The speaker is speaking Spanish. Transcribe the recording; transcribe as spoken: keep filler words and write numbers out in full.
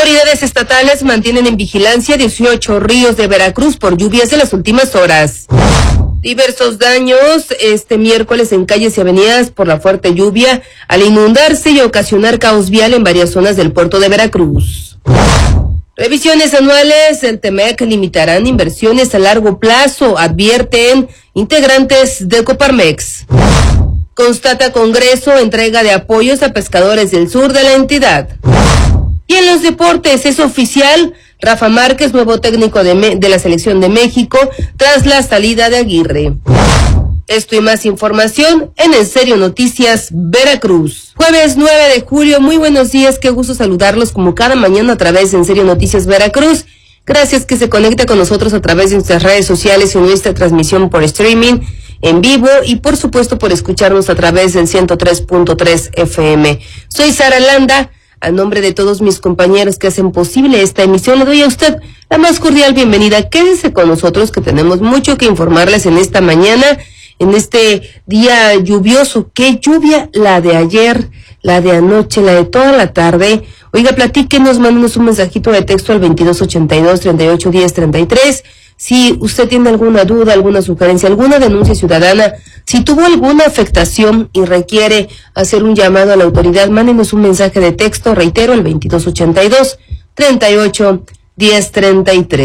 Autoridades estatales mantienen en vigilancia dieciocho ríos de Veracruz por lluvias en las últimas horas. Diversos daños este miércoles en calles y avenidas por la fuerte lluvia al inundarse y ocasionar caos vial en varias zonas del puerto de Veracruz. Revisiones anuales del T M E C limitarán inversiones a largo plazo, advierten integrantes de Coparmex. Constata Congreso entrega de apoyos a pescadores del sur de la entidad. Y en los deportes es oficial, Rafa Márquez, nuevo técnico de, Me- de la selección de México, tras la salida de Aguirre. Esto y más información en En Serio Noticias Veracruz. Jueves nueve de julio, muy buenos días, qué gusto saludarlos como cada mañana a través de En Serio Noticias Veracruz. Gracias que se conecte con nosotros a través de nuestras redes sociales y nuestra transmisión por streaming en vivo y por supuesto por escucharnos a través del ciento tres punto tres F M. Soy Sara Landa. A nombre de todos mis compañeros que hacen posible esta emisión, le doy a usted la más cordial bienvenida. Quédese con nosotros que tenemos mucho que informarles en esta mañana, en este día lluvioso. Qué lluvia la de ayer, la de anoche, la de toda la tarde. Oiga, platíquenos, mándenos un mensajito de texto al veintidós ochenta y dos, treinta y ocho diez, treinta y tres. Si usted tiene alguna duda, alguna sugerencia, alguna denuncia ciudadana, si tuvo alguna afectación y requiere hacer un llamado a la autoridad, mándenos un mensaje de texto, reitero, el veintidós ochenta y dos, treinta y ocho diez, treinta y tres.